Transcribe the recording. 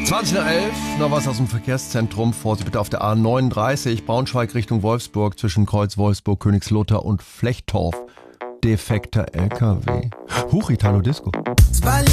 20:11, noch was aus dem Verkehrszentrum. Vorsicht bitte auf der A39, Braunschweig Richtung Wolfsburg, zwischen Kreuz Wolfsburg, Königslutter und Flechtorf. Defekter LKW. Huch, Italo Disco.